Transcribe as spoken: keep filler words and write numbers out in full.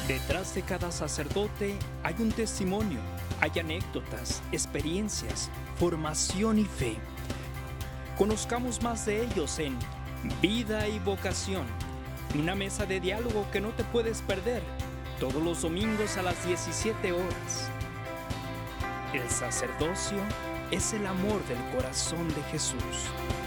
Detrás de cada sacerdote hay un testimonio, hay anécdotas, experiencias, formación y fe. Conozcamos más de ellos en Vida y Vocación, una mesa de diálogo que no te puedes perder todos los domingos a las diecisiete horas. El sacerdocio es el amor del corazón de Jesús.